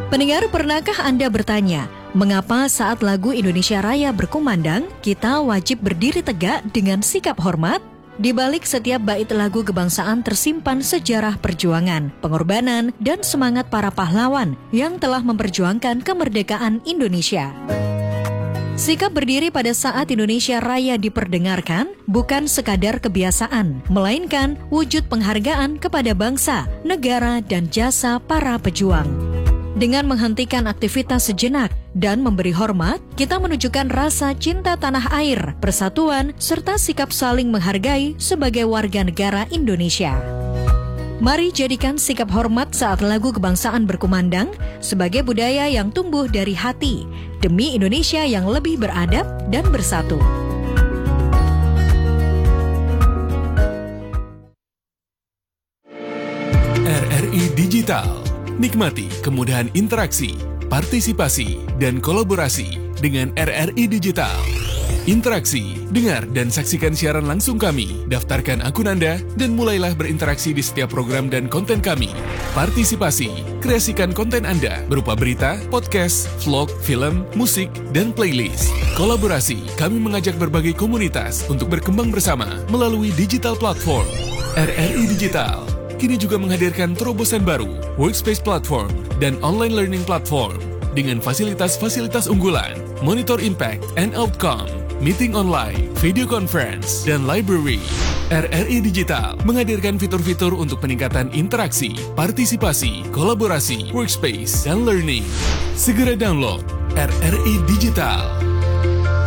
Pendengar, pernahkah Anda bertanya, mengapa saat lagu Indonesia Raya berkumandang, kita wajib berdiri tegak dengan sikap hormat? Di balik setiap bait lagu kebangsaan tersimpan sejarah perjuangan, pengorbanan, dan semangat para pahlawan yang telah memperjuangkan kemerdekaan Indonesia. Sikap berdiri pada saat Indonesia Raya diperdengarkan bukan sekadar kebiasaan, melainkan wujud penghargaan kepada bangsa, negara, dan jasa para pejuang. Dengan menghentikan aktivitas sejenak dan memberi hormat, kita menunjukkan rasa cinta tanah air, persatuan, serta sikap saling menghargai sebagai warga negara Indonesia. Mari jadikan sikap hormat saat lagu kebangsaan berkumandang sebagai budaya yang tumbuh dari hati, demi Indonesia yang lebih beradab dan bersatu. RRI Digital. Nikmati kemudahan interaksi, partisipasi, dan kolaborasi dengan RRI Digital. Interaksi, dengar dan saksikan siaran langsung kami, daftarkan akun Anda, dan mulailah berinteraksi di setiap program dan konten kami. Partisipasi, kreasikan konten Anda berupa berita, podcast, vlog, film, musik, dan playlist. Kolaborasi, kami mengajak berbagai komunitas untuk berkembang bersama melalui digital platform. RRI Digital kini juga menghadirkan terobosan baru, workspace platform, dan online learning platform dengan fasilitas-fasilitas unggulan, monitor impact and outcome, meeting online, video conference, dan library. RRI Digital menghadirkan fitur-fitur untuk peningkatan interaksi, partisipasi, kolaborasi, workspace, dan learning. Segera download RRI Digital.